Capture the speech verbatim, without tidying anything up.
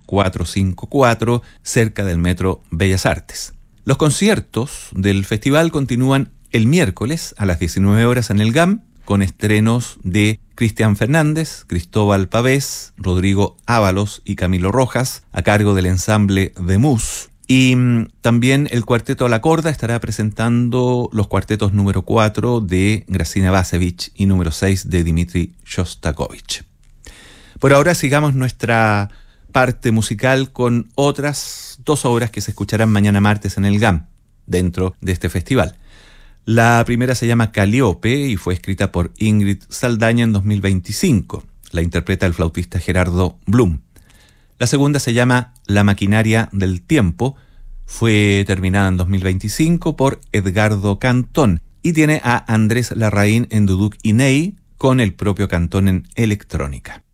cuatrocientos cincuenta y cuatro, cerca del Metro Bellas Artes. Los conciertos del festival continúan el miércoles a las diecinueve horas en el G A M, con estrenos de Cristian Fernández, Cristóbal Pavés, Rodrigo Ábalos y Camilo Rojas, a cargo del ensamble de Mus. Y mmm, también el Cuarteto a la Corda estará presentando los cuartetos número cuatro de Gracina Basevich y número seis de Dmitri Shostakovich. Por ahora sigamos nuestra parte musical con otras dos obras que se escucharán mañana martes en el G A M, dentro de este festival. La primera se llama Calíope y fue escrita por Ingrid Saldaña en dos mil veinticinco. La interpreta el flautista Gerardo Blum. La segunda se llama La maquinaria del tiempo. Fue terminada en dos mil veinticinco por Edgardo Cantón y tiene a Andrés Larraín en duduk y ney, con el propio Cantón en electrónica.